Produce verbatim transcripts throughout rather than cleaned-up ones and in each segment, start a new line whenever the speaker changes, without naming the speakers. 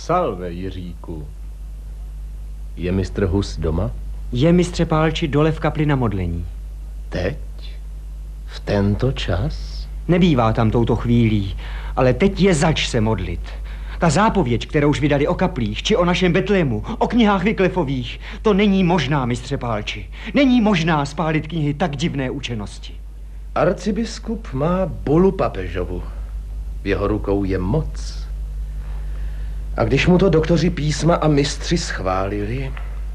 Salve, Jiříku. Je mistr Hus doma?
Je, mistře Pálči, dole v kapli na modlení.
Teď? V tento čas?
Nebývá tam touto chvílí, ale teď je zač se modlit. Ta zápověď, kterou už vydali o kaplích, či o našem Betlému, o knihách Vyklefových, to není možná, mistře Pálči. Není možná spálit knihy tak divné učenosti.
Arcibiskup má bulu papežovu. V jeho rukou je moc. A když mu to doktoři písma a mistři schválili...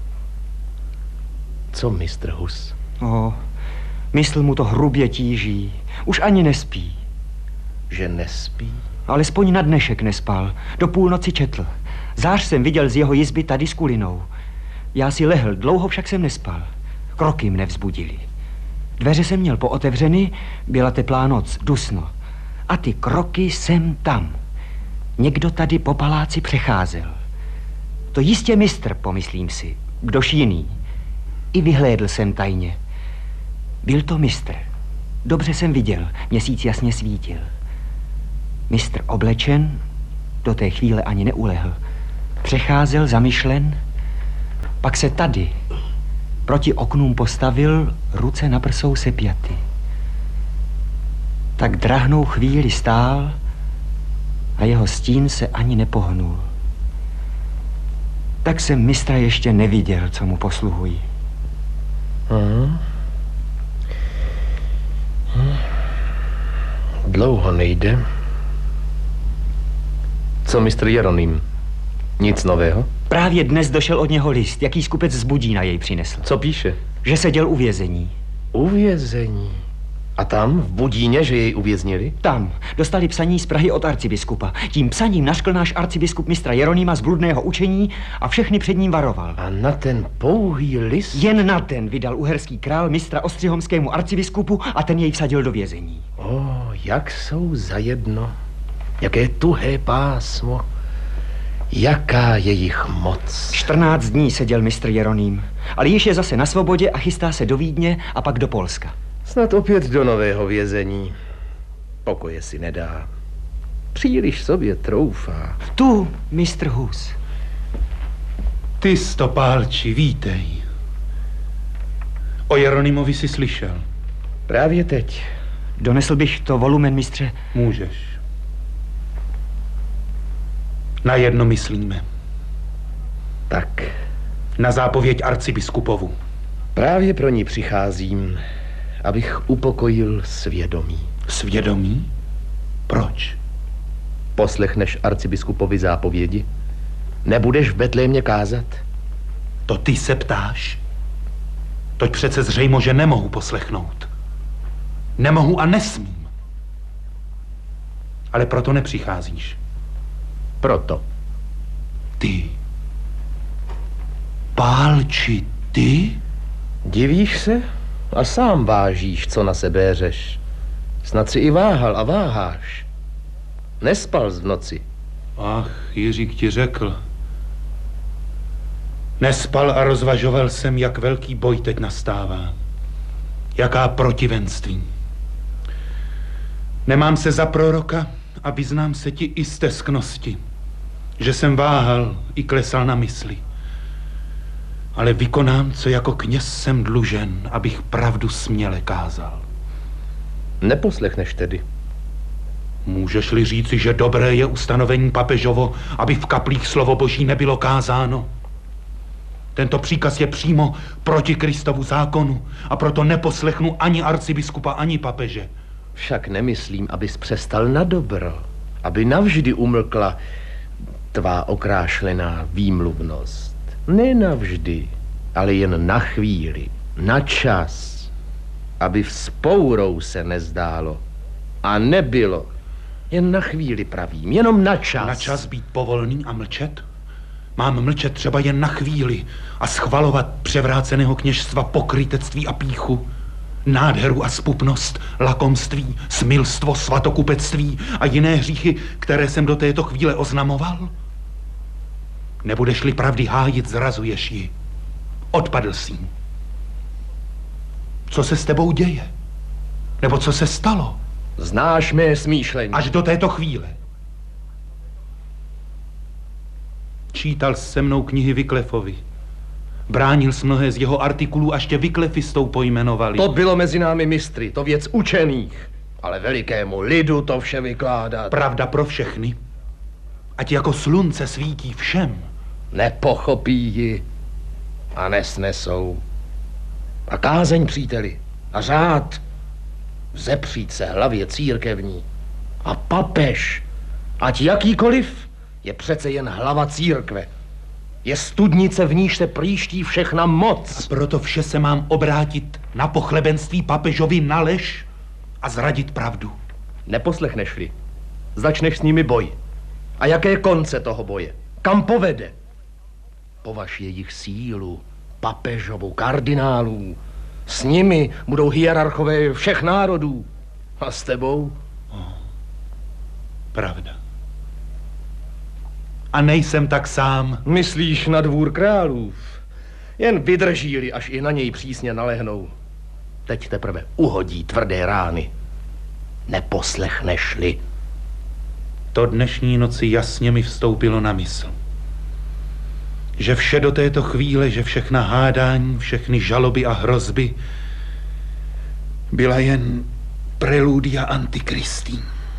Co mistr Hus?
O, mysl mu to hrubě tíží. Už ani nespí.
Že nespí?
Alespoň na dnešek nespal. Do půlnoci četl. Zář jsem viděl z jeho jizby tady s kulinou. Já si lehl, dlouho však jsem nespal. Kroky mne vzbudili. Dveře jsem měl pootevřeny, byla teplá noc, dusno. A ty kroky jsem tam. Někdo tady po paláci přecházel. To jistě mistr, pomyslím si. Kdož jiný. I vyhlédl jsem tajně. Byl to mistr. Dobře jsem viděl, měsíc jasně svítil. Mistr oblečen, do té chvíle ani neulehl. Přecházel zamyšlen, pak se tady proti oknům postavil, ruce na prsou sepjaty. Tak drahnou chvíli stál a jeho stín se ani nepohnul. Tak jsem mistra ještě neviděl, co mu posluhují.
Hmm. Hmm. Dlouho nejde. Co mistr Jeroným? Nic nového?
Právě dnes došel od něho list, jaký skupec z Budína jej přinesl.
Co píše?
Že seděl u vězení.
Uvězení? A tam, v Budíně, že jej uvěznili?
Tam. Dostali psaní z Prahy od arcibiskupa. Tím psaním naškl náš arcibiskup mistra Jeronýma z bludného učení a všechny před ním varoval.
A na ten pouhý list?
Jen na ten vydal uherský král mistra ostřihomskému arcibiskupu a ten jej vsadil do vězení.
O, jak jsou zajedno. Jaké tuhé pásmo. Jaká je jich moc.
čtrnáct dní seděl mistr Jeroným, ale již je zase na svobodě a chystá se do Vídně a pak do Polska.
Snad opět do nového vězení. Pokoje si nedá. Příliš sobě troufá.
Tu, mistr Hus.
Ty, Stopálči, vítej. O Jeronýmovi jsi slyšel?
Právě teď.
Donesl bych to volumen, mistře?
Můžeš. Na jedno myslíme.
Tak.
Na zápověď arcibiskupovu.
Právě pro ní přicházím, abych upokojil svědomí.
Svědomí? Proč?
Poslechneš arcibiskupovi zápovědi? Nebudeš v Betlémě kázat?
To ty se ptáš? Toť přece zřejmě, že nemohu poslechnout. Nemohu a nesmím. Ale proto nepřicházíš.
Proto.
Ty. Pálči, ty?
Divíš se? A sám vážíš, co na sebe řeš. Snad si i váhal a váháš. Nespal z v noci.
Ach, Jiřík ti řekl. Nespal a rozvažoval jsem, jak velký boj teď nastává. Jaká protivenství. Nemám se za proroka a vyznám se ti i z tesknosti, že jsem váhal i klesal na mysli. Ale vykonám, co jako kněz jsem dlužen, abych pravdu směle kázal.
Neposlechneš tedy?
Můžeš-li říci, že dobré je ustanovení papežovo, aby v kaplích slovo Boží nebylo kázáno? Tento příkaz je přímo proti Kristovu zákonu a proto neposlechnu ani arcibiskupa, ani papeže.
Však nemyslím, abys přestal na dobro, aby navždy umlkla tvá okrášlená výmluvnost. Ne navždy, ale jen na chvíli, na čas, aby vzpourou se nezdálo a nebylo. Jen na chvíli pravím, jenom na čas.
Na čas být povolný a mlčet? Mám mlčet třeba jen na chvíli a schvalovat převráceného kněžstva pokrytectví a pýchu, nádheru a spupnost, lakomství, smilstvo, svatokupectví a jiné hříchy, které jsem do této chvíle oznamoval? Nebudeš-li pravdy hájit, zrazuješ ji. Odpadl jsi. Co se s tebou děje? Nebo co se stalo?
Znáš mé smýšlení.
Až do této chvíle. odčítal se mnou knihy Wyclifovi. Bránil s mnohé z jeho artikulů, až tě Wyclifistou pojmenovali.
To bylo mezi námi mistry, to věc učených. Ale velikému lidu to vše vykládat.
Pravda pro všechny. Ať jako slunce svítí všem.
Nepochopí ji a nesnesou. A kázeň, příteli, a řád vzepřít se hlavě církevní. A papež, ať jakýkoliv, je přece jen hlava církve. Je studnice, v níž se příští všechna moc.
A proto vše se mám obrátit na pochlebenství papežovi, na lež a zradit pravdu.
Neposlechneš-li, začneš s nimi boj. A jaké konce toho boje? Kam povede? Považ jejich sílu, papežovu, kardinálů. S nimi budou hierarchové všech národů. A s tebou?
Oh, pravda. A nejsem tak sám.
Myslíš na dvůr králů? Jen vydrží-li, až i na něj přísně nalehnou. Teď teprve uhodí tvrdé rány. Neposlechneš-li.
To dnešní noci jasně mi vstoupilo na mysl. Že vše do této chvíle, že všechna hádání, všechny žaloby a hrozby byla jen preludia antikristí.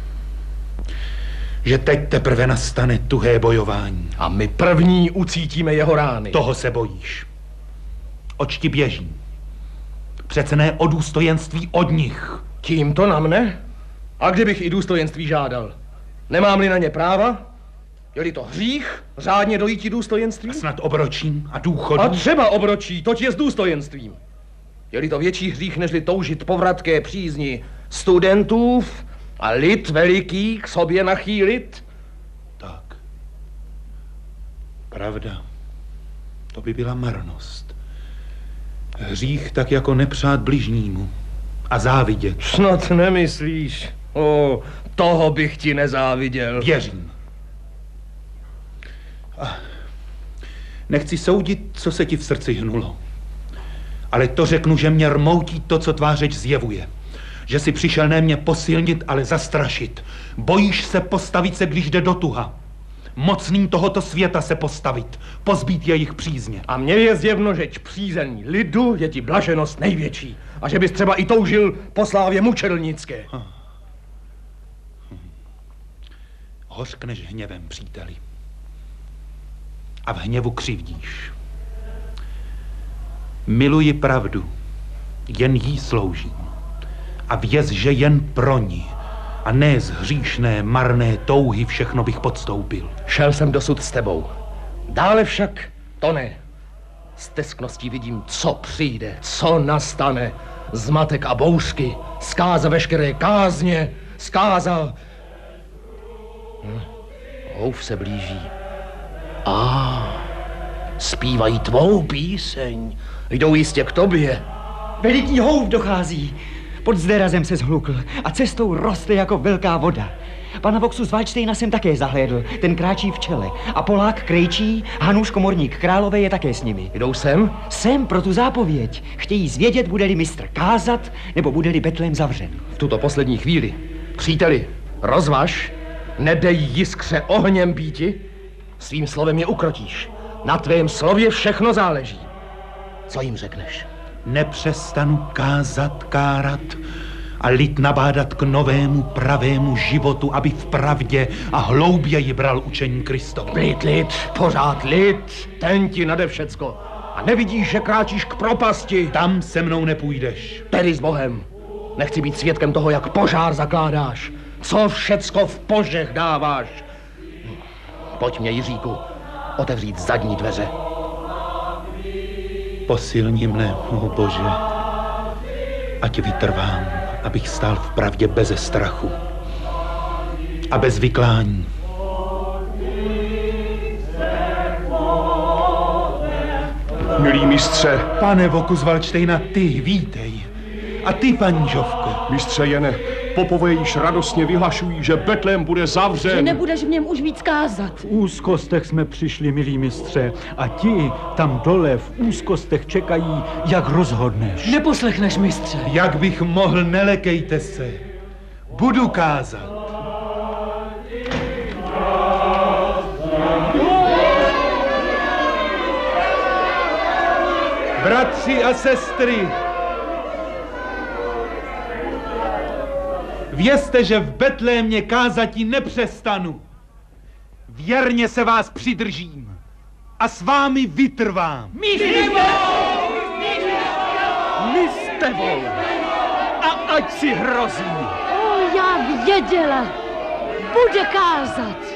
Že teď teprve nastane tuhé bojování.
A my první ucítíme jeho rány.
Toho se bojíš. Oč ti běží? Přece ne o důstojenství od nich.
Tím to na mne? A kdybych i důstojenství žádal? Nemám-li na ně práva? Je-li to hřích, řádně dojítí důstojenství?
A snad obročím a důchodu?
A třeba obročí, toť je s důstojenstvím. Je-li to větší hřích, nežli toužit po vratké přízni studentů a lid veliký k sobě nachýlit?
Tak. Pravda. To by byla marnost. Hřích tak jako nepřát bližnímu a závidět.
Snad nemyslíš? O, toho bych ti nezáviděl.
Věřím. A nechci soudit, co se ti v srdci hnulo. Ale to řeknu, že mě rmoutí to, co tvá řeč zjevuje. Že si přišel ne mě posilnit, ale zastrašit. Bojíš se postavit se, když jde do tuha. Mocným tohoto světa se postavit, pozbít jejich přízně.
A mně je zjevno, že přízení lidu je ti blaženost největší. A že bys třeba i toužil po slávě mučedlnické.
Hm. Hořkneš hněvem, příteli. A v hněvu křivdíš. Miluji pravdu, jen jí sloužím. A věz, že jen pro ní, a ne z hříšné, marné touhy všechno bych podstoupil.
Šel jsem dosud s tebou. Dále však to ne. S teskností vidím, co přijde, co nastane. Zmatek a bouřky, zkáza veškeré kázně, zkáza... Hm. Houf se blíží. A zpívají tvou píseň. Jdou jistě k tobě.
Veliký houf dochází. Pod zderazem se zhlukl a cestou roste jako velká voda. Pana Voxu z Waldsteina jsem také zahlédl, ten kráčí v čele. A Polák krejčí, Hanuš komorník králové je také s nimi.
Jdou sem?
Sem pro tu zápověď. Chtějí zvědět, bude-li mistr kázat, nebo bude-li Betlém zavřen.
V tuto poslední chvíli. Příteli, rozvaž, nedej jiskře ohněm býti, svým slovem je ukrotíš. Na tvém slově všechno záleží. Co jim řekneš?
Nepřestanu kázat, kárat a lid nabádat k novému pravému životu, aby v pravdě a hlouběji bral učení Kristovo.
Lid, lid, pořád lid, ten ti nade všecko. A nevidíš, že kráčíš k propasti?
Tam se mnou nepůjdeš.
Tedy s Bohem. Nechci být svědkem toho, jak požár zakládáš. Co všecko v požeh dáváš. Pojď mě, Jiříku, otevřít zadní dveře.
Posilni mne, o Bože, ať vytrvám, abych stál v pravdě beze strachu a bez vyklání.
Milý mistře.
Pane Voku z Waldsteina, ty vítej. A ty, paní Žovko.
Mistře Jene, popové již radostně vyhlašují, že Betlém bude zavřen.
Že nebudeš v něm už víc kázat.
V úzkostech jsme přišli, milý mistře, a ti tam dole v úzkostech čekají, jak rozhodneš.
Neposlechneš, mistře.
Jak bych mohl, nelekejte se. Budu kázat. Bratři a sestry, vězte, že v Betlémě kázatí nepřestanu. Věrně se vás přidržím a s vámi vytrvám.
My s tebou! A ať si hrozí!
O, já věděla. Bude kázat.